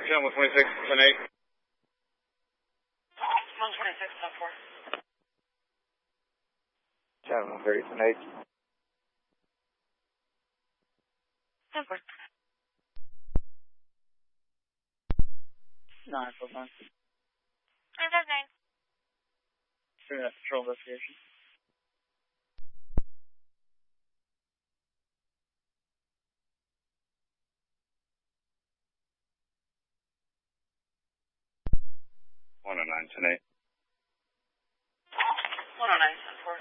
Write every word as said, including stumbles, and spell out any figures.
ten, one twenty-six, ten eight. one twenty-six, ten four. ten, one thirty, ten eight. ten four. nine four nine. nine five nine. Doing that patrol investigation. one oh nine, ten eight. one oh nine, ten four.